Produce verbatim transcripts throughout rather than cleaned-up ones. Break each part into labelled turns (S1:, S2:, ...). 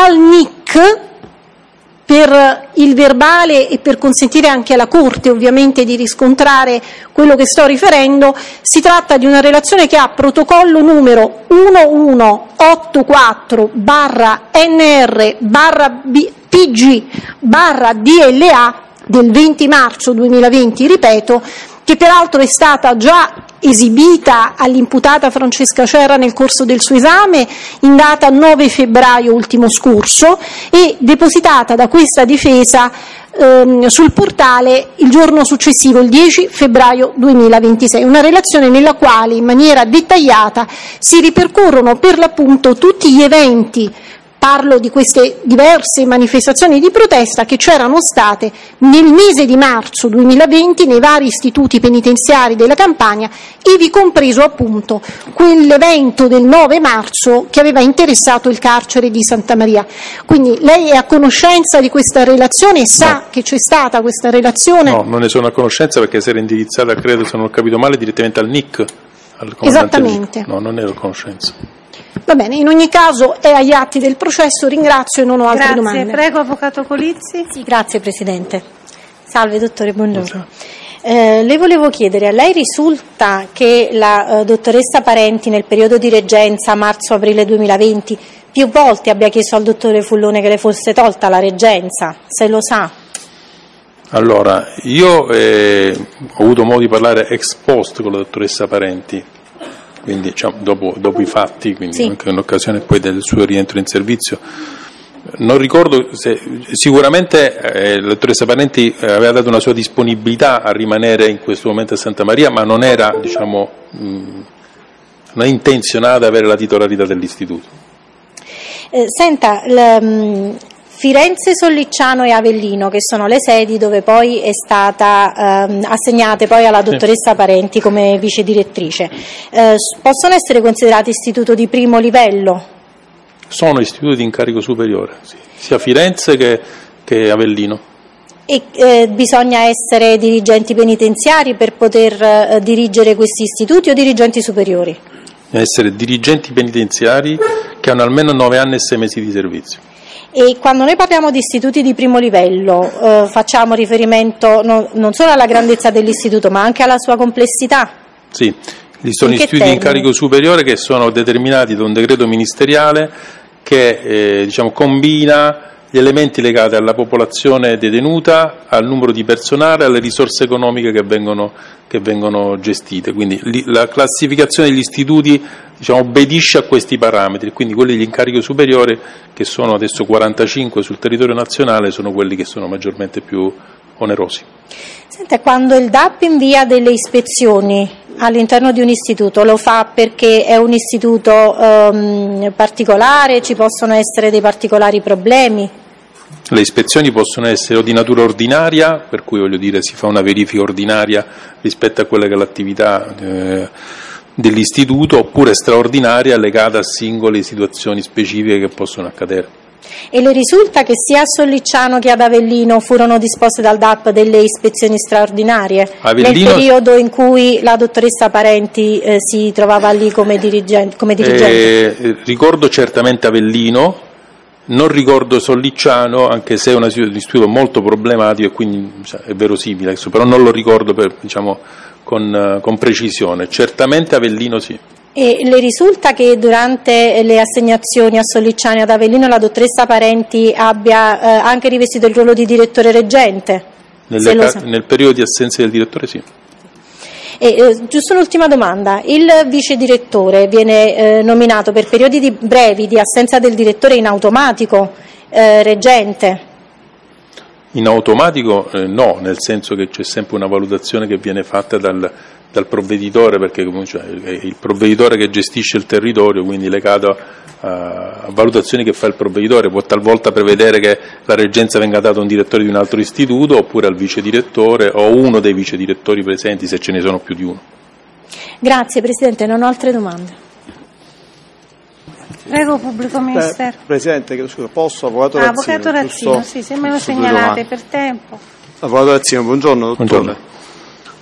S1: al N I C, per il verbale e per consentire anche alla Corte ovviamente di riscontrare quello che sto riferendo, si tratta di una relazione che ha protocollo numero undici ottantaquattro barra N R barra P G barra D L A del venti marzo duemilaventi, ripeto, che peraltro è stata già esibita all'imputata Francesca Cerra nel corso del suo esame in data nove febbraio ultimo scorso e depositata da questa difesa ehm, sul portale il giorno successivo, il dieci febbraio duemilaventisei. Una relazione nella quale in maniera dettagliata si ripercorrono per l'appunto tutti gli eventi, parlo di queste diverse manifestazioni di protesta che c'erano state nel mese di marzo duemilaventi nei vari istituti penitenziari della Campania, ivi compreso appunto quell'evento del nove marzo che aveva interessato il carcere di Santa Maria. Quindi lei è a conoscenza di questa relazione e sa no. che c'è stata questa relazione?
S2: No, non ne sono a conoscenza perché si era indirizzata, credo, se non ho capito male, direttamente al N I C. Al
S1: Esattamente.
S2: N I C. No, non ero a conoscenza.
S1: Va bene, in ogni caso è agli atti del processo, ringrazio e non ho altre
S3: grazie.
S1: domande.
S3: Prego, Avvocato Colizzi.
S4: Sì, grazie Presidente. Salve dottore, buongiorno. Eh, le volevo chiedere, a lei risulta che la eh, dottoressa Parenti nel periodo di reggenza marzo-aprile duemilaventi più volte abbia chiesto al dottore Fullone che le fosse tolta la reggenza, se lo sa?
S2: Allora, io eh, ho avuto modo di parlare ex post con la dottoressa Parenti, quindi diciamo, dopo, dopo i fatti, quindi sì. anche in occasione poi del suo rientro in servizio. Non ricordo se sicuramente eh, la dottoressa Parenti aveva dato una sua disponibilità a rimanere in questo momento a Santa Maria, ma non era, diciamo, mh, non è intenzionata ad avere la titolarità dell'istituto.
S4: Eh, senta, l, mh, Firenze, Sollicciano e Avellino, che sono le sedi dove poi è stata ehm, assegnate poi alla dottoressa Parenti come vice direttrice, eh, possono essere considerati istituto di primo livello?
S2: Sono istituti di incarico superiore, sì. Sia Firenze che, che Avellino.
S4: E eh, bisogna essere dirigenti penitenziari per poter eh, dirigere questi istituti o dirigenti superiori?
S2: Bisogna essere dirigenti penitenziari che hanno almeno nove anni e sei mesi di servizio.
S4: E quando noi parliamo di istituti di primo livello eh, facciamo riferimento no, non solo alla grandezza dell'istituto ma anche alla sua complessità?
S2: Sì, sono istituti di incarico superiore che sono determinati da un decreto ministeriale che eh, diciamo, combina gli elementi legati alla popolazione detenuta, al numero di personale, alle risorse economiche che vengono, che vengono gestite. Quindi li, la classificazione degli istituti diciamo, obbedisce a questi parametri, quindi quelli di incarico superiore, che sono adesso quarantacinque sul territorio nazionale, sono quelli che sono maggiormente più onerosi.
S4: Senta, quando il D A P invia delle ispezioni all'interno di un istituto, lo fa perché è un istituto ehm, particolare, ci possono essere dei particolari problemi?
S2: Le ispezioni possono essere o di natura ordinaria, per cui voglio dire si fa una verifica ordinaria rispetto a quella che è l'attività eh, dell'istituto, oppure straordinaria legata a singole situazioni specifiche che possono accadere.
S4: E le risulta che sia a Sollicciano che ad Avellino furono disposte dal D A P delle ispezioni straordinarie Avellino, nel periodo in cui la dottoressa Parenti eh, si trovava lì come dirigente? Come dirigente?
S2: Eh, ricordo certamente Avellino, non ricordo Sollicciano, anche se è un istituto molto problematico e quindi cioè, è verosimile, però non lo ricordo per, diciamo, con, con precisione. Certamente Avellino sì.
S4: E le risulta che durante le assegnazioni a Sollicciano e ad Avellino la dottoressa Parenti abbia eh, anche rivestito il ruolo di direttore reggente?
S2: Nelle ca- nel periodo di assenza del direttore sì.
S4: E, eh, giusto un'ultima domanda, il vice direttore viene eh, nominato per periodi di brevi di assenza del direttore in automatico eh, reggente?
S2: In automatico eh, no, nel senso che c'è sempre una valutazione che viene fatta dal dal provveditore, perché comunque è il provveditore che gestisce il territorio, quindi legato a, a valutazioni che fa il provveditore, può talvolta prevedere che la reggenza venga data a un direttore di un altro istituto oppure al vice direttore o uno dei vice direttori presenti se ce ne sono più di uno.
S4: Grazie Presidente, non ho altre domande.
S3: Prego Pubblico Ministero.
S5: Beh, Presidente, scusa, posso? Avvocato
S3: ah,
S5: Razzino.
S3: Avvocato Razzino, sì, se me lo segnalate per tempo.
S5: Avvocato Razzino, buongiorno dottore.
S2: Buongiorno.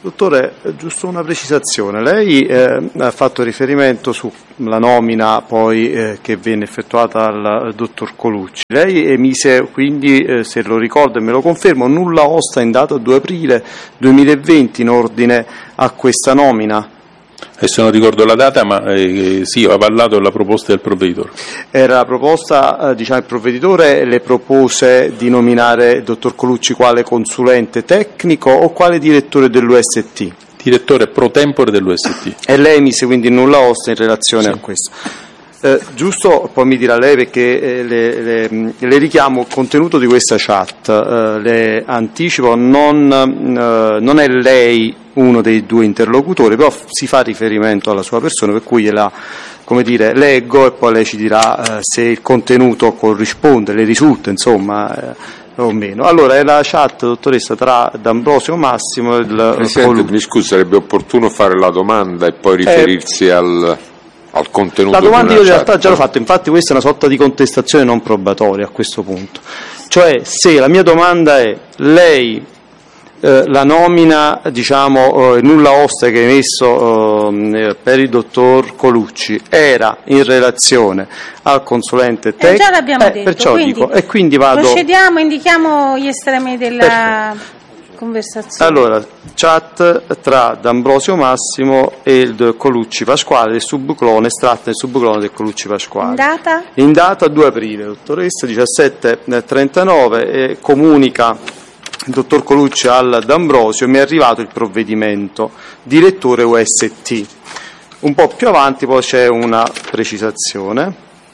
S5: Dottore, giusto una precisazione. Lei eh, ha fatto riferimento sulla nomina poi eh, che venne effettuata al, al dottor Colucci. Lei emise quindi, eh, se lo ricordo e me lo confermo, nulla osta in data due aprile duemilaventi in ordine a questa nomina.
S2: Adesso non ricordo la data, ma eh, sì, ho avallato la proposta del provveditore.
S5: Era la proposta, eh, diciamo, il provveditore le propose di nominare il dottor Colucci quale consulente tecnico o quale direttore dell'U S T?
S2: Direttore pro tempore dell'U S T.
S5: E lei mise quindi nulla osta in relazione
S2: sì.
S5: a questo. Eh, giusto, poi mi dirà lei perché eh, le, le, le richiamo il contenuto di questa chat, eh, le anticipo, non, eh, non è lei uno dei due interlocutori, però si fa riferimento alla sua persona, per cui gliela, come dire, leggo e poi lei ci dirà eh, se il contenuto corrisponde, le risulta, insomma, eh, o meno. Allora, è la chat, dottoressa, tra D'Ambrosio Massimo e il
S6: Presidente, mi scusi, sarebbe opportuno fare la domanda e poi riferirsi eh, al... al contenuto.
S5: La domanda io in realtà
S6: chat.
S5: già l'ho fatta, infatti questa è una sorta di contestazione non probatoria a questo punto. Cioè, se la mia domanda è, lei eh, la nomina, diciamo, eh, nulla osta che hai messo eh, per il dottor Colucci era in relazione al consulente tecnico?
S3: Eh, già l'abbiamo
S5: eh,
S3: detto,
S5: perciò
S3: quindi
S5: dico, e quindi vado...
S3: procediamo, indichiamo gli estremi della
S5: Perfetto.
S3: conversazione.
S5: Allora, chat tra D'Ambrosio Massimo e il Colucci Pasquale, del subclone, estratta del subclone del Colucci Pasquale.
S3: In data?
S5: In data due aprile, dottoressa, diciassette e trentanove, e comunica il dottor Colucci al D'Ambrosio: mi è arrivato il provvedimento, direttore U S T. Un po' più avanti poi c'è una precisazione,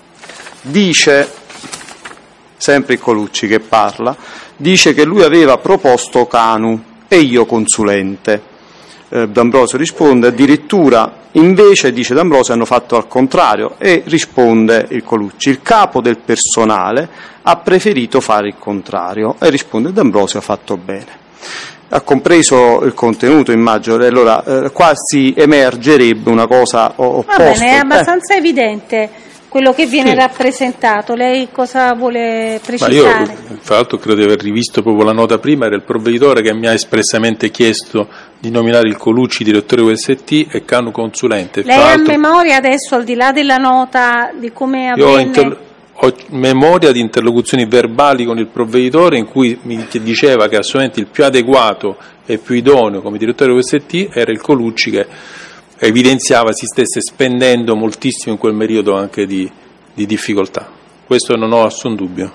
S5: dice, sempre il Colucci che parla, dice che lui aveva proposto Canu e io consulente. Eh, D'Ambrosio risponde, addirittura invece, dice D'Ambrosio, hanno fatto al contrario, e risponde il Colucci, il capo del personale ha preferito fare il contrario, e risponde D'Ambrosio, ha fatto bene. Ha compreso il contenuto, immagino, e allora eh, qua si emergerebbe una cosa opposta.
S3: Va bene, è abbastanza
S5: eh.
S3: evidente quello che viene
S5: sì.
S3: rappresentato. Lei cosa vuole precisare?
S2: Ma io, tra l'altro, credo di aver rivisto proprio la nota prima, era il provveditore che mi ha espressamente chiesto di nominare il Colucci direttore U S T e Canu consulente.
S3: Lei
S2: tra
S3: ha memoria adesso, al di là della nota, di come avvenne?
S2: Io ho, inter- ho memoria di interlocuzioni verbali con il provveditore in cui mi diceva che assolutamente il più adeguato e più idoneo come direttore U S T era il Colucci, che evidenziava si stesse spendendo moltissimo in quel periodo anche di, di difficoltà. Questo non ho nessun dubbio.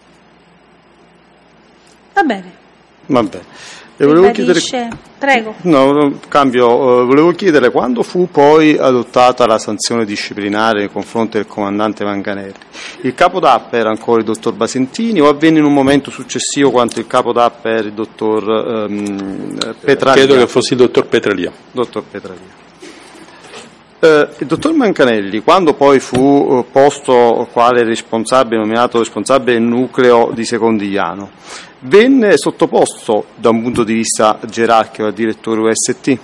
S3: Va bene.
S5: Va bene. E volevo chiedere...
S3: Prego.
S5: No, cambio. Uh, volevo chiedere quando fu poi adottata la sanzione disciplinare nei confronti del comandante Manganelli. Il capo d'A P era ancora il dottor Basentini o avvenne in un momento successivo quando il capo d'A P era il dottor um, Petralia?
S2: Credo che fosse il dottor Petralia.
S5: Dottor Petralia. Uh, il dottor Manganelli, quando poi fu uh, posto quale responsabile, nominato responsabile del nucleo di Secondigliano, venne sottoposto da un punto di vista gerarchico al direttore U S T?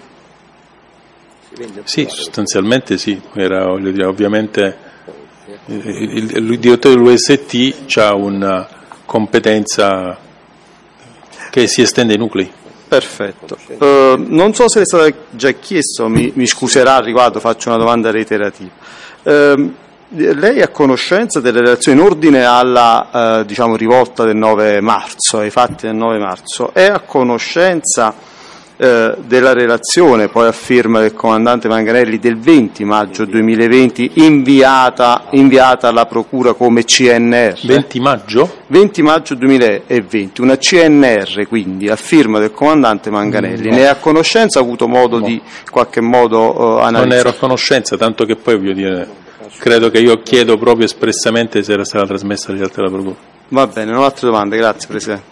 S2: Sì, sostanzialmente sì. Era, voglio dire, ovviamente il, il, il direttore dell'U S T ha una competenza che si estende ai nuclei.
S5: Perfetto. Uh, non so se è stato già chiesto, mi, mi scuserà al riguardo, faccio una domanda reiterativa. Uh, lei è a conoscenza delle relazioni in ordine alla uh, diciamo, rivolta del nove marzo, ai fatti del nove marzo? È a conoscenza uh, della relazione, poi a firma del comandante Manganelli, del venti maggio duemilaventi, inviata, inviata alla Procura come C N R?
S2: venti maggio?
S5: venti maggio duemilaventi, una C N R quindi a firma del comandante Manganelli. No. Ne è a conoscenza, ha avuto modo no. di in qualche modo uh, analizzare?
S2: Non ero a conoscenza, tanto che poi voglio dire, credo che io chiedo proprio espressamente se era stata trasmessa alla realtà della Procura.
S5: Va bene, non ho altre domande, grazie Presidente.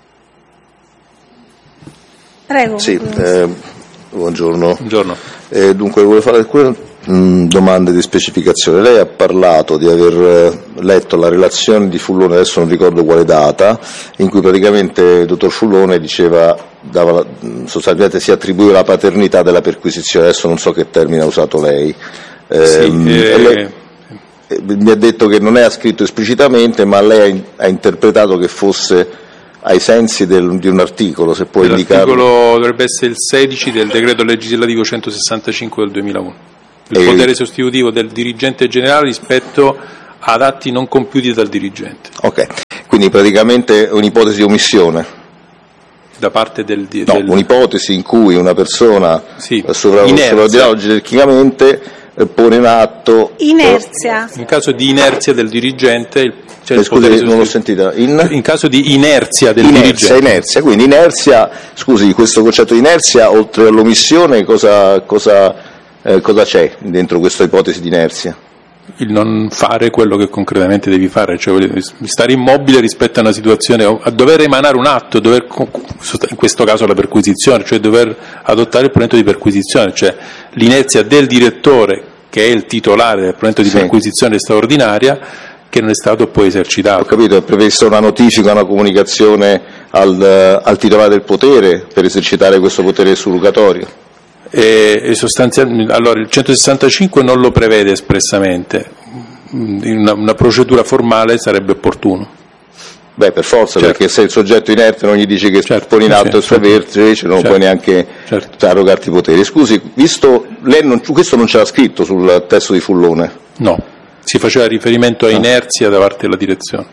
S3: Prego.
S7: Sì, eh, buongiorno.
S2: Buongiorno.
S7: Eh, dunque, volevo fare alcune mh, domande di specificazione. Lei ha parlato di aver eh, letto la relazione di Fullone, adesso non ricordo quale data, in cui praticamente il dottor Fullone diceva, dava, sostanzialmente si attribuiva la paternità della perquisizione, adesso non so che termine ha usato lei. Eh,
S2: sì, eh...
S7: lei mi ha detto che non è scritto esplicitamente, ma lei ha interpretato che fosse ai sensi del, di un articolo, se puoi indicarlo.
S2: L'articolo dovrebbe essere il sedici del decreto legislativo centosessantacinque del duemilauno, il
S7: e...
S2: potere sostitutivo del dirigente generale rispetto ad atti non compiuti dal dirigente.
S7: Ok, quindi praticamente un'ipotesi di omissione.
S2: Da parte del, del...
S7: No, un'ipotesi in cui una persona
S2: sì,
S7: sovraordinata gerarchicamente pone in atto
S3: inerzia.
S2: In caso di inerzia del dirigente, cioè
S7: eh, scusi, non l'ho sentita. In...
S2: in caso di inerzia del
S7: inerzia,
S2: dirigente.
S7: Inerzia, quindi inerzia, scusi, questo concetto di inerzia, oltre all'omissione, cosa, cosa, eh, cosa c'è dentro questa ipotesi di inerzia?
S2: Il non fare quello che concretamente devi fare, cioè stare immobile rispetto a una situazione, a dover emanare un atto, dover, in questo caso la perquisizione, cioè dover adottare il provvedimento di perquisizione, cioè l'inerzia del direttore, che è il titolare del provvedimento di sì. perquisizione straordinaria, che non è stato poi esercitato.
S7: Ho capito, è prevista una notifica, una comunicazione al, al titolare del potere per esercitare questo potere surrogatorio?
S2: E, e sostanzialmente, allora il centosessantacinque non lo prevede espressamente, in una, una procedura formale sarebbe opportuno.
S7: Beh, per forza, certo. Perché se il soggetto inerte non gli dice che certo, pone in atto sì, il suo certo. vertice, non certo. puoi neanche certo. arrogarti i poteri. Scusi, visto, lei non, questo non c'era scritto sul testo di Fullone?
S2: No, si faceva riferimento a inerzia da parte della direzione.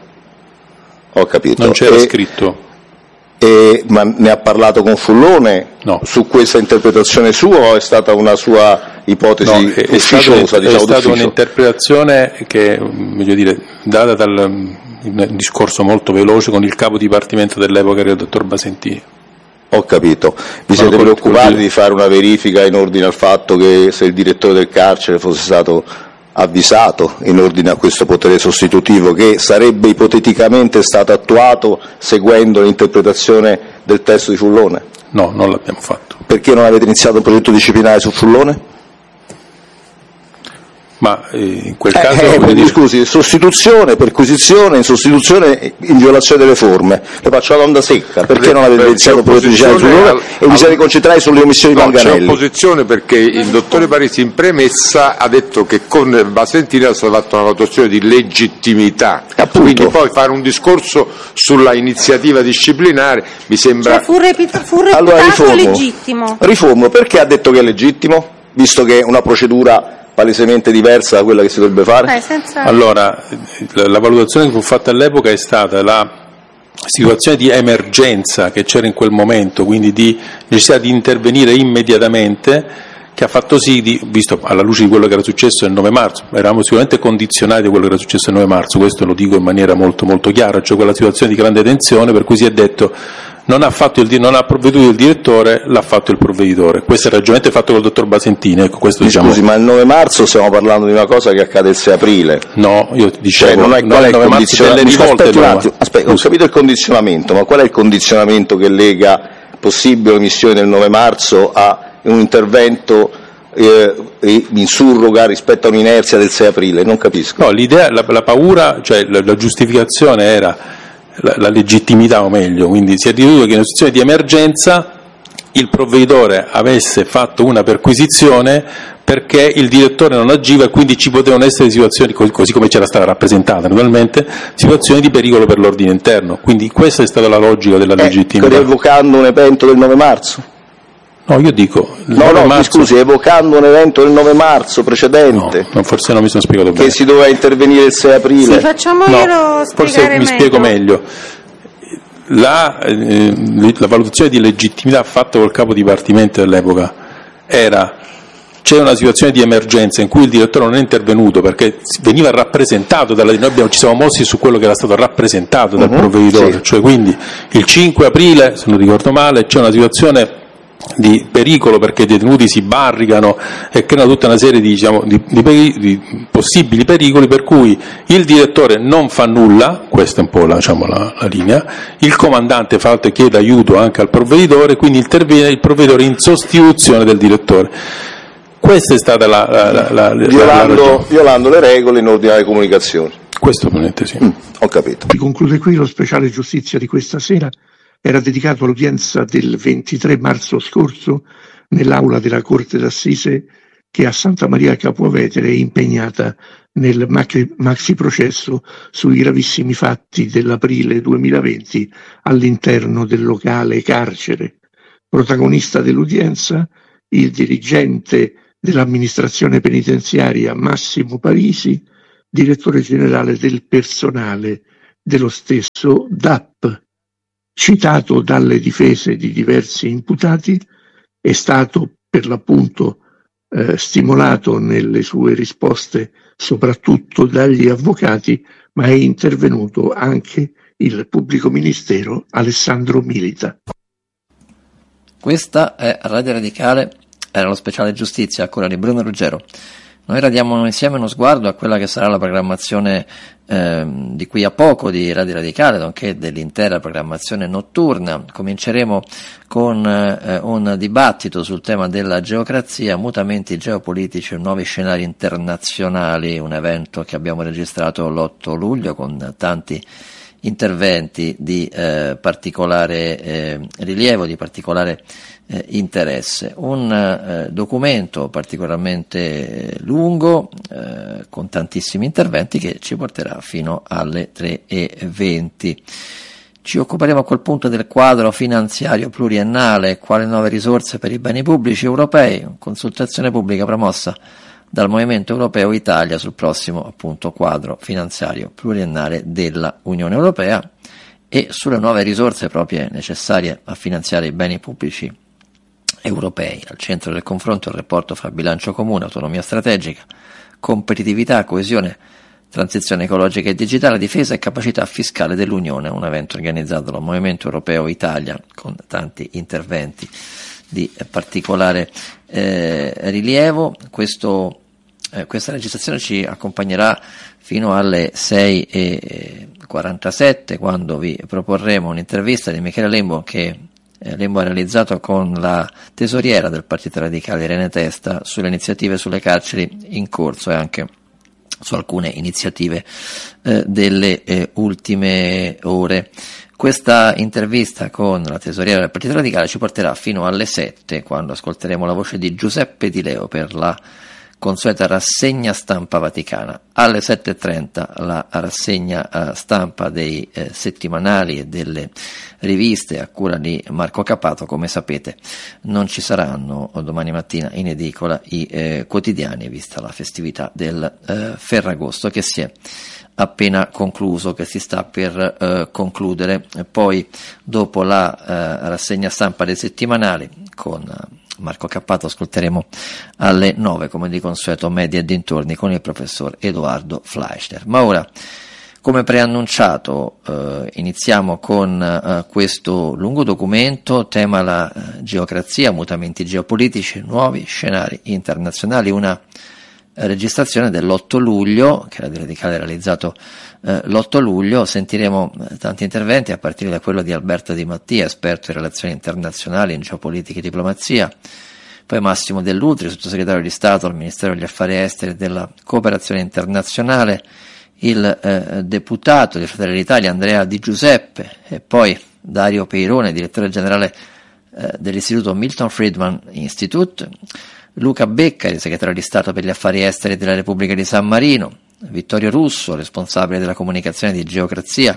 S7: Ho capito.
S2: Non c'era
S7: e...
S2: scritto.
S7: E, ma ne ha parlato con Fullone
S2: no.
S7: su questa interpretazione sua o è stata una sua ipotesi
S2: no, è,
S7: ufficiosa?
S2: È,
S7: diciamo,
S2: è stata
S7: d'ufficio?
S2: Un'interpretazione che, voglio dire, data dal un discorso molto veloce con il capo dipartimento dell'epoca, che era il dottor Basentini.
S7: Ho capito. Vi siete preoccupati di fare una verifica in ordine al fatto che se il direttore del carcere fosse stato avvisato in ordine a questo potere sostitutivo, che sarebbe ipoteticamente stato attuato seguendo l'interpretazione del testo di Fullone?
S2: No, non l'abbiamo fatto.
S7: Perché non avete iniziato un progetto disciplinare su Fullone?
S2: Ma eh, in quel
S7: eh,
S2: caso...
S7: Eh, quindi
S2: dire...
S7: scusi, sostituzione, perquisizione, in sostituzione, in violazione delle forme. Le faccio la domanda secca, perché non avete iniziato un progetto disciplinare su Fullone al... e vi siete concentrati sulle omissioni
S6: no,
S7: di Manganelli?
S6: C'è opposizione perché il dottore Parisi in premessa ha detto che con Basentini è stata fatta una valutazione di legittimità. Appunto. Quindi poi fare un discorso sulla iniziativa disciplinare mi sembra...
S3: Cioè fu, repita- fu reputato
S7: allora, riformo,
S3: legittimo.
S7: Riformo, perché ha detto che è legittimo? Visto che è una procedura palesemente diversa da quella che si dovrebbe fare?
S3: Eh, senza...
S2: Allora, la, la valutazione che fu fatta all'epoca è stata la situazione di emergenza che c'era in quel momento, quindi di necessità di intervenire immediatamente, che ha fatto sì, di, visto alla luce di quello che era successo il nove marzo, eravamo sicuramente condizionati da quello che era successo il nove marzo, questo lo dico in maniera molto molto chiara, cioè quella situazione di grande tensione per cui si è detto non ha, fatto il, non ha provveduto il direttore, l'ha fatto il provveditore. Questo è il ragionamento fatto col dottor Basentini. Ecco, questo, diciamo...
S7: Scusi, ma il nove marzo stiamo parlando di una cosa che accade il sei aprile.
S2: No, io ti dicevo,
S7: cioè, non è, qual è il condizionamento?
S2: Aspetta
S7: un attimo, aspetta, ho capito il condizionamento, ma qual è il condizionamento che lega possibile omissione del nove marzo a un intervento eh, in surroga rispetto a un'inerzia del sei aprile? Non capisco.
S2: No, l'idea, la, la paura, cioè la, la giustificazione era La, la legittimità, o meglio, quindi si è ritenuto che in una situazione di emergenza il provveditore avesse fatto una perquisizione perché il direttore non agiva e quindi ci potevano essere situazioni, così come c'era stata rappresentata naturalmente, situazioni di pericolo per l'ordine interno. Quindi questa è stata la logica della
S7: eh,
S2: legittimità.
S7: Evocando un evento del nove marzo?
S2: No, io dico...
S7: No, no, marzo... mi scusi, evocando un evento del nove marzo precedente.
S2: No, forse non mi sono spiegato bene.
S7: Che si doveva intervenire il sei aprile.
S3: Sì, facciamoglielo
S2: no,
S3: spiegare
S2: forse
S3: meglio.
S2: mi spiego meglio. La, eh, la valutazione di legittimità fatta col capo dipartimento dell'epoca era: c'è una situazione di emergenza in cui il direttore non è intervenuto perché veniva rappresentato dalla, noi abbiamo, ci siamo mossi su quello che era stato rappresentato dal uh-huh, provveditore, sì. Cioè quindi il cinque aprile, se non ricordo male, c'è una situazione di pericolo perché i detenuti si barricano e creano tutta una serie di, diciamo, di, di, peri- di possibili pericoli, per cui il direttore non fa nulla, questa è un po' la, diciamo, la, la linea, il comandante fa altro e chiede aiuto anche al provveditore, quindi interviene il provveditore in sostituzione del direttore. Questa è stata la, la, la, la,
S7: violando,
S2: la
S7: violando le regole in ordine alle comunicazioni.
S2: Questo ovviamente sì.
S7: Mm, ho capito.
S8: Si conclude qui lo speciale giustizia di questa sera. Era dedicato all'udienza del ventitré marzo scorso nell'aula della Corte d'Assise che a Santa Maria Capua Vetere è impegnata nel maxi processo sui gravissimi fatti dell'aprile duemilaventi all'interno del locale carcere. Protagonista dell'udienza il dirigente dell'amministrazione penitenziaria Massimo Parisi, direttore generale del personale dello stesso D A P. Citato dalle difese di diversi imputati, è stato per l'appunto eh, stimolato nelle sue risposte soprattutto dagli avvocati, ma è intervenuto anche il pubblico ministero Alessandro Milita.
S9: Questa è Radio Radicale, era lo speciale giustizia a cura di Bruno Ruggero. Noi radiamo insieme uno sguardo a quella che sarà la programmazione eh, di qui a poco di Radio Radicale, nonché dell'intera programmazione notturna. Cominceremo con eh, un dibattito sul tema della geocrazia, mutamenti geopolitici e nuovi scenari internazionali, un evento che abbiamo registrato l'otto luglio con tanti interventi di eh, particolare eh, rilievo, di particolare eh, interesse. Un eh, documento particolarmente lungo eh, con tantissimi interventi che ci porterà fino alle tre e venti. Ci occuperemo a quel punto del quadro finanziario pluriennale, quali nuove risorse per i beni pubblici europei, consultazione pubblica promossa dal Movimento Europeo Italia sul prossimo appunto quadro finanziario pluriennale della Unione Europea e sulle nuove risorse proprie necessarie a finanziare i beni pubblici europei. Al centro del confronto il rapporto fra bilancio comune, autonomia strategica, competitività, coesione, transizione ecologica e digitale, difesa e capacità fiscale dell'Unione, un evento organizzato dal Movimento Europeo Italia con tanti interventi di particolare eh, rilievo. Questo Eh, questa registrazione ci accompagnerà fino alle sei e quarantasette, quando vi proporremo un'intervista di Michele Lembo che eh, Lembo ha realizzato con la tesoriera del Partito Radicale Irene Testa sulle iniziative sulle carceri in corso e anche su alcune iniziative eh, delle eh, ultime ore. Questa intervista con la tesoriera del Partito Radicale ci porterà fino alle sette, quando ascolteremo la voce di Giuseppe Di Leo per la consueta rassegna stampa vaticana. Alle sette e trenta la rassegna uh, stampa dei eh, settimanali e delle riviste a cura di Marco Capato. Come sapete non ci saranno domani mattina in edicola i eh, quotidiani, vista la festività del eh, Ferragosto che si è appena concluso, che si sta per eh, concludere. E poi dopo la eh, rassegna stampa dei settimanali con eh, Marco Cappato ascolteremo alle nove, come di consueto, Media e dintorni con il professor Edoardo Fleischner. Ma ora, come preannunciato, eh, iniziamo con eh, questo lungo documento, tema la eh, geocrazia, mutamenti geopolitici, nuovi scenari internazionali, una registrazione dell'otto luglio, che Radio Radicale ha realizzato eh, l'otto luglio. Sentiremo eh, tanti interventi a partire da quello di Alberto Di Mattia, esperto in relazioni internazionali, in geopolitica e diplomazia, poi Massimo Dell'Utri, sottosegretario di Stato al Ministero degli Affari Esteri e della Cooperazione Internazionale, il eh, deputato di Fratelli d'Italia Andrea Di Giuseppe e poi Dario Peirone, direttore generale eh, dell'Istituto Milton Friedman Institute, Luca Beccari, segretario di Stato per gli affari esteri della Repubblica di San Marino, Vittorio Russo, responsabile della comunicazione di Geocrazia,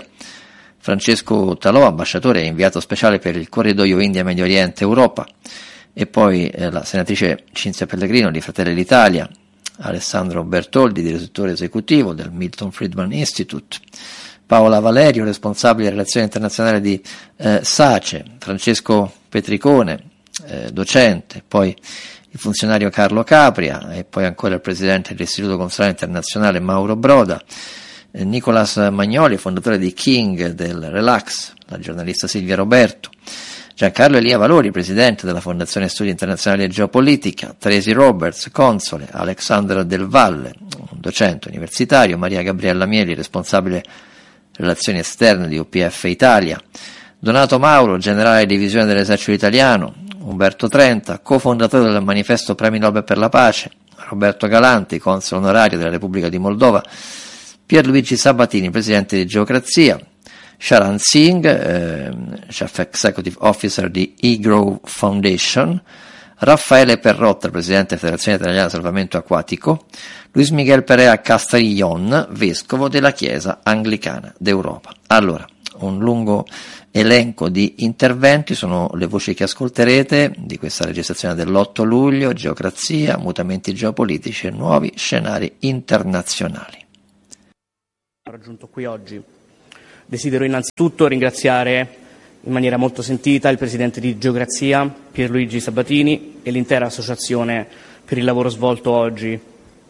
S9: Francesco Talò, ambasciatore e inviato speciale per il corridoio India-Medio Oriente Europa, e poi eh, la senatrice Cinzia Pellegrino di Fratelli d'Italia, Alessandro Bertoldi, direttore esecutivo del Milton Friedman Institute, Paola Valerio, responsabile relazioni internazionali di eh, SACE, Francesco Petricone, eh, docente, poi il funzionario Carlo Capria e poi ancora il presidente dell'Istituto Consolare Internazionale Mauro Broda, eh, Nicolas Magnoli, fondatore di King del Relax, la giornalista Silvia Roberto, Giancarlo Elia Valori, presidente della Fondazione Studi Internazionali e Geopolitica, Tracy Roberts, console, Alexandra Del Valle, un docente universitario, Maria Gabriella Mieli, responsabile relazioni esterne di U P F Italia, Donato Mauro, generale di divisione dell'esercito italiano, Umberto Trenta, cofondatore del Manifesto Premi Nobel per la Pace, Roberto Galanti, console onorario della Repubblica di Moldova, Pierluigi Sabatini, presidente di Geocrazia, Sharan Singh, eh, Chief Executive Officer di eGrow Foundation, Raffaele Perrotta, presidente della Federazione Italiana Salvamento Acquatico, Luis Miguel Perea Castrillon, vescovo della Chiesa Anglicana d'Europa. Allora, un lungo elenco di interventi, sono le voci che ascolterete di questa registrazione dell'otto luglio, geocrazia, mutamenti geopolitici e nuovi scenari internazionali.
S10: Raggiunto qui oggi. Desidero innanzitutto ringraziare in maniera molto sentita il Presidente di Geocrazia, Pierluigi Sabatini, e l'intera associazione per il lavoro svolto oggi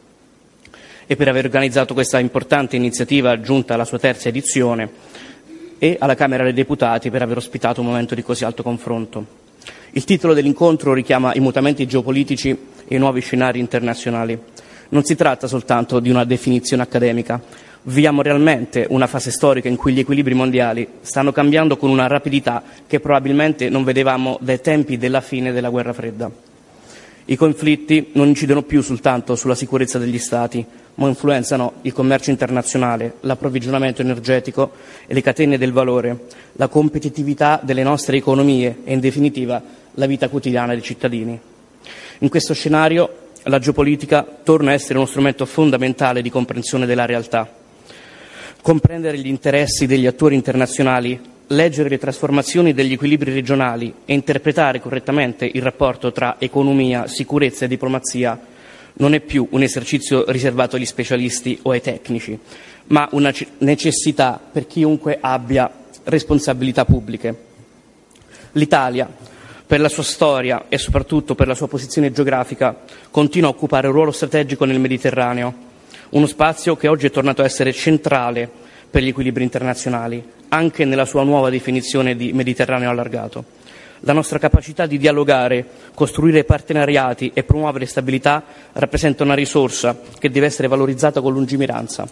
S10: e per aver organizzato questa importante iniziativa giunta alla sua terza edizione, e alla Camera dei Deputati per aver ospitato un momento di così alto confronto. Il titolo dell'incontro richiama i mutamenti geopolitici e i nuovi scenari internazionali. Non si tratta soltanto di una definizione accademica. Viviamo realmente una fase storica in cui gli equilibri mondiali stanno cambiando con una rapidità che probabilmente non vedevamo dai tempi della fine della guerra fredda. I conflitti non incidono più soltanto sulla sicurezza degli Stati, ma influenzano il commercio internazionale, l'approvvigionamento energetico e le catene del valore, la competitività delle nostre economie e, in definitiva, la vita quotidiana dei cittadini. In questo scenario, la geopolitica torna a essere uno strumento fondamentale di comprensione della realtà. Comprendere gli interessi degli attori internazionali, leggere le trasformazioni degli equilibri regionali e interpretare correttamente il rapporto tra economia, sicurezza e diplomazia non è più un esercizio riservato agli specialisti o ai tecnici, ma una necessità per chiunque abbia responsabilità pubbliche. L'Italia, per la sua storia e soprattutto per la sua posizione geografica, continua a occupare un ruolo strategico nel Mediterraneo, uno spazio che oggi è tornato a essere centrale per gli equilibri internazionali, anche nella sua nuova definizione di Mediterraneo allargato. La nostra capacità di dialogare, costruire partenariati e promuovere stabilità rappresenta una risorsa che deve essere valorizzata con lungimiranza.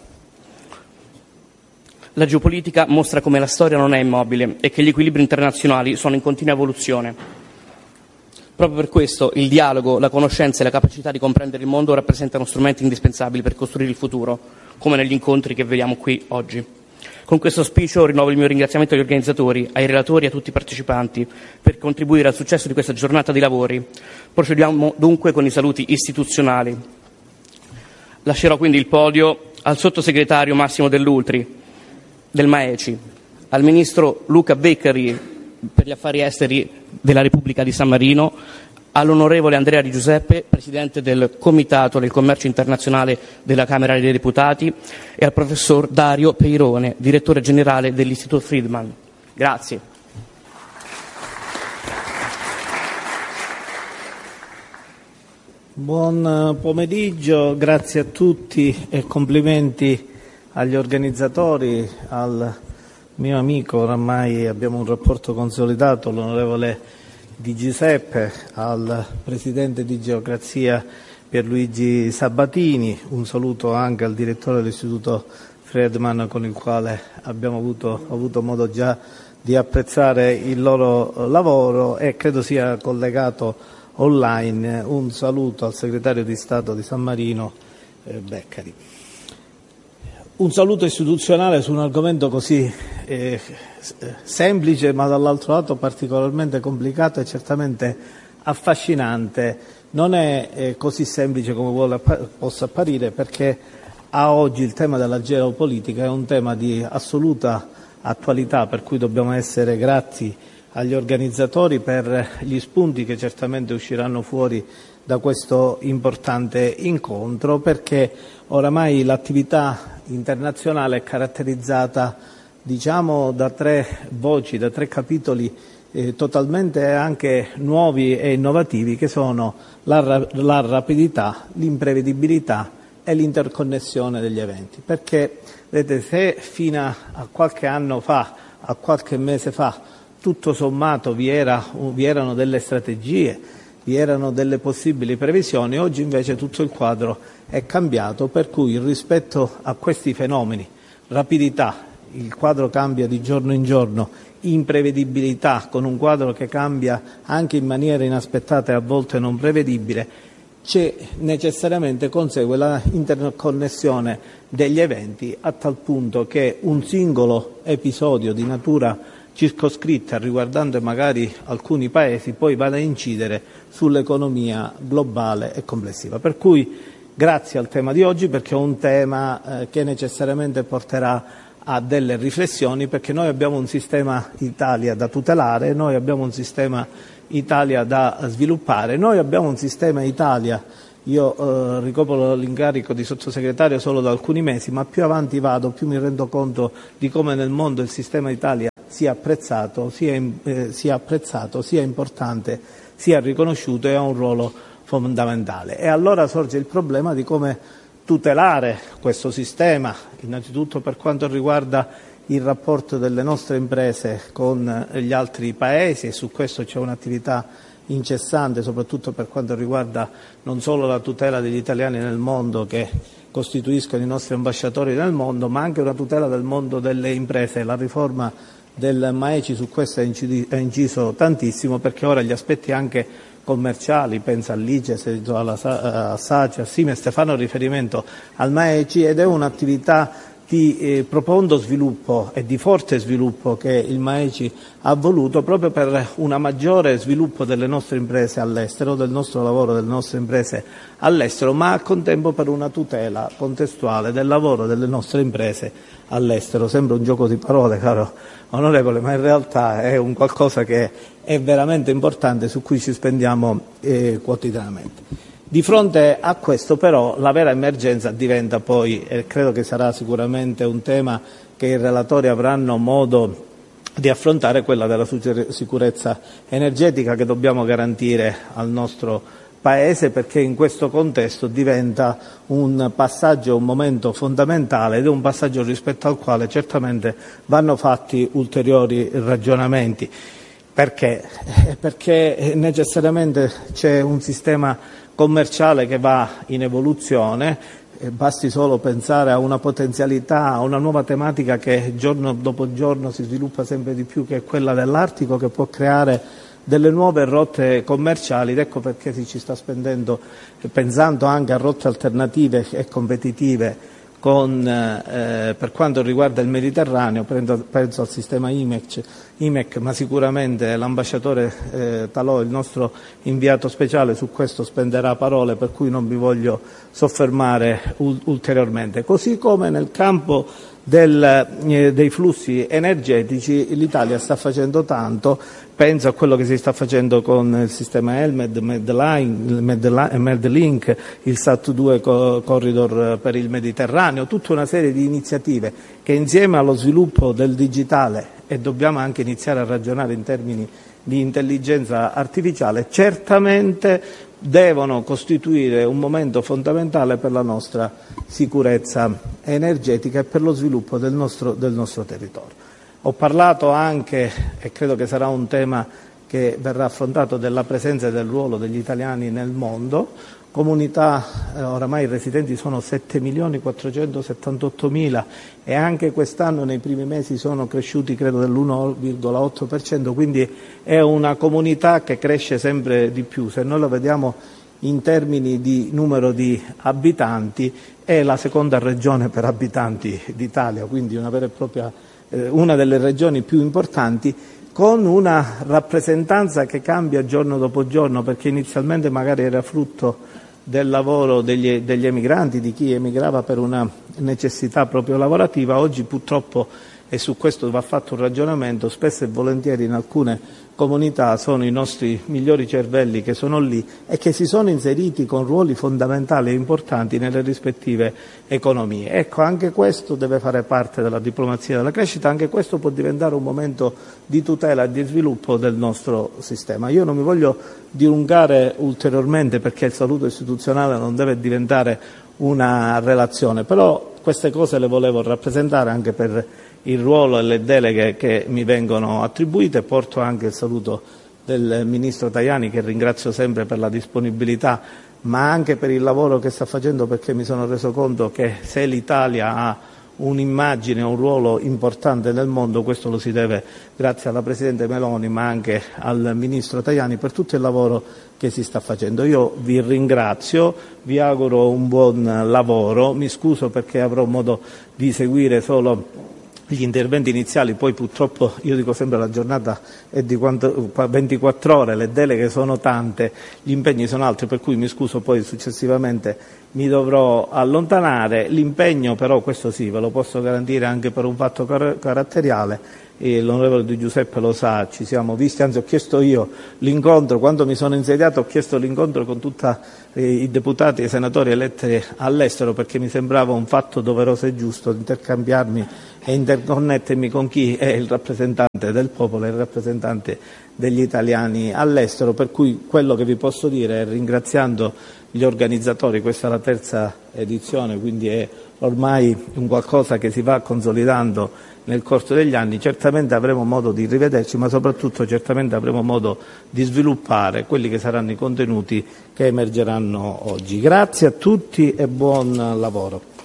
S10: La geopolitica mostra come la storia non è immobile e che gli equilibri internazionali sono in continua evoluzione. Proprio per questo il dialogo, la conoscenza e la capacità di comprendere il mondo rappresentano strumenti indispensabili per costruire il futuro, come negli incontri che vediamo qui oggi. Con questo auspicio rinnovo il mio ringraziamento agli organizzatori, ai relatori e a tutti i partecipanti per contribuire al successo di questa giornata di lavori. Procediamo dunque con i saluti istituzionali. Lascerò quindi il podio al sottosegretario Massimo Dell'Ultri, del MAECI, al ministro Luca Beccari per gli affari esteri della Repubblica di San Marino, all'onorevole Andrea Di Giuseppe, presidente del Comitato del Commercio Internazionale della Camera dei Deputati, e al professor Dario Peirone, direttore generale dell'Istituto Friedman. Grazie.
S11: Buon pomeriggio, grazie a tutti e complimenti agli organizzatori, al mio amico, oramai abbiamo un rapporto consolidato, l'onorevole Di Giuseppe, al presidente di Geocrazia Pierluigi Sabatini, un saluto anche al direttore dell'Istituto Friedman con il quale abbiamo avuto, avuto modo già di apprezzare il loro lavoro, e credo sia collegato online un saluto al segretario di Stato di San Marino eh, Beccari. Un saluto istituzionale su un argomento così eh, semplice, ma dall'altro lato particolarmente complicato e certamente affascinante. Non è eh, così semplice come vuole, possa apparire, perché a oggi il tema della geopolitica è un tema di assoluta attualità, per cui dobbiamo essere grati agli organizzatori per gli spunti che certamente usciranno fuori da questo importante incontro, perché oramai l'attività internazionale è caratterizzata, diciamo, da tre voci, da tre capitoli eh, totalmente anche nuovi e innovativi, che sono la, la rapidità, l'imprevedibilità e l'interconnessione degli eventi. Perché, vedete, se fino a qualche anno fa, a qualche mese fa, tutto sommato vi, era, vi erano delle strategie, vi erano delle possibili previsioni, oggi invece tutto il quadro è cambiato, per cui rispetto a questi fenomeni, rapidità, il quadro cambia di giorno in giorno, imprevedibilità, con un quadro che cambia anche in maniera inaspettata e a volte non prevedibile, c'è necessariamente consegue la interconnessione degli eventi, a tal punto che un singolo episodio di natura circoscritta riguardando magari alcuni paesi poi vada a incidere sull'economia globale e complessiva. Per cui grazie al tema di oggi, perché è un tema eh, che necessariamente porterà a delle riflessioni, perché noi abbiamo un sistema Italia da tutelare, noi abbiamo un sistema Italia da sviluppare, noi abbiamo un sistema Italia. Io eh, ricopro l'incarico di sottosegretario solo da alcuni mesi, ma più avanti vado, più mi rendo conto di come nel mondo il sistema Italia sia apprezzato, sia, eh, sia apprezzato, sia importante, sia riconosciuto e ha un ruolo fondamentale. E allora sorge il problema di come tutelare questo sistema, innanzitutto per quanto riguarda il rapporto delle nostre imprese con gli altri paesi, e su questo c'è un'attività incessante, soprattutto per quanto riguarda non solo la tutela degli italiani nel mondo che costituiscono i nostri ambasciatori nel mondo, ma anche una tutela del mondo delle imprese. La riforma del MAECI su questo ha inciso tantissimo, perché ora gli aspetti anche commerciali, pensa all'I C E S, alla SACE, a Simest, fanno riferimento al MAECI, ed è un'attività di eh, profondo sviluppo e di forte sviluppo che il MAECI ha voluto proprio per un maggiore sviluppo delle nostre imprese all'estero, del nostro lavoro delle nostre imprese all'estero, ma a contempo per una tutela contestuale del lavoro delle nostre imprese all'estero. Sembra un gioco di parole, caro onorevole, ma in realtà è un qualcosa che è veramente importante, su cui ci spendiamo eh, quotidianamente. Di fronte a questo però la vera emergenza diventa poi, e credo che sarà sicuramente un tema che i relatori avranno modo di affrontare, quella della sicurezza energetica che dobbiamo garantire al nostro Paese, perché in questo contesto diventa un passaggio, un momento fondamentale, ed è un passaggio rispetto al quale certamente vanno fatti ulteriori ragionamenti. Perché? Perché necessariamente c'è un sistema commerciale che va in evoluzione, e basti solo pensare a una potenzialità, a una nuova tematica che giorno dopo giorno si sviluppa sempre di più, che è quella dell'Artico, che può creare delle nuove rotte commerciali, ed ecco perché si ci sta spendendo, pensando anche a rotte alternative e competitive con, eh, per quanto riguarda il Mediterraneo. Penso, penso al sistema I M E C, I M E C, ma sicuramente l'ambasciatore eh, Talò, il nostro inviato speciale, su questo spenderà parole, per cui non vi voglio soffermare ul- ulteriormente. Così come nel campo del, eh, dei flussi energetici l'Italia sta facendo tanto. Penso a quello che si sta facendo con il sistema Elmed, Medline, Medlink, il SAT due corridor per il Mediterraneo, tutta una serie di iniziative che insieme allo sviluppo del digitale, e dobbiamo anche iniziare a ragionare in termini di intelligenza artificiale, certamente devono costituire un momento fondamentale per la nostra sicurezza energetica e per lo sviluppo del nostro, del nostro territorio. Ho parlato anche, e credo che sarà un tema che verrà affrontato, della presenza e del ruolo degli italiani nel mondo. Comunità, eh, oramai i residenti sono sette milioni quattrocentosettantotto mila, e anche quest'anno nei primi mesi sono cresciuti credo dell'uno virgola otto per cento, quindi è una comunità che cresce sempre di più. Se noi lo vediamo in termini di numero di abitanti, è la seconda regione per abitanti d'Italia, quindi una vera e propria una delle regioni più importanti, con una rappresentanza che cambia giorno dopo giorno, perché inizialmente magari era frutto del lavoro degli, degli emigranti, di chi emigrava per una necessità proprio lavorativa. Oggi purtroppo, e su questo va fatto un ragionamento, spesso e volentieri in alcune comunità sono i nostri migliori cervelli che sono lì e che si sono inseriti con ruoli fondamentali e importanti nelle rispettive economie. Ecco, anche questo deve fare parte della diplomazia della crescita, anche questo può diventare un momento di tutela e di sviluppo del nostro sistema. Io non mi voglio dilungare ulteriormente, perché il saluto istituzionale non deve diventare una relazione, però queste cose le volevo rappresentare anche per il ruolo e le deleghe che mi vengono attribuite. Porto anche il saluto del Ministro Tajani, che ringrazio sempre per la disponibilità, ma anche per il lavoro che sta facendo, perché mi sono reso conto che se l'Italia ha un'immagine, un ruolo importante nel mondo, questo lo si deve grazie alla Presidente Meloni, ma anche al Ministro Tajani, per tutto il lavoro che si sta facendo. Io vi ringrazio, vi auguro un buon lavoro, mi scuso perché avrò modo di seguire solo gli interventi iniziali, poi purtroppo io dico sempre la giornata è di quanto, ventiquattro ore, le deleghe sono tante, gli impegni sono altri, per cui mi scuso, poi successivamente mi dovrò allontanare. L'impegno però, questo sì, ve lo posso garantire anche per un fatto car- caratteriale, e l'onorevole Di Giuseppe lo sa, ci siamo visti, anzi ho chiesto io l'incontro, quando mi sono insediato ho chiesto l'incontro con tutti eh, i deputati e i senatori eletti all'estero, perché mi sembrava un fatto doveroso e giusto intercambiarmi e interconnettermi con chi è il rappresentante del popolo e il rappresentante degli italiani all'estero, per cui quello che vi posso dire è, ringraziando gli organizzatori, questa è la terza edizione, quindi è ormai un qualcosa che si va consolidando nel corso degli anni, certamente avremo modo di rivederci, ma soprattutto certamente avremo modo di sviluppare quelli che saranno i contenuti che emergeranno oggi. Grazie a tutti e buon lavoro.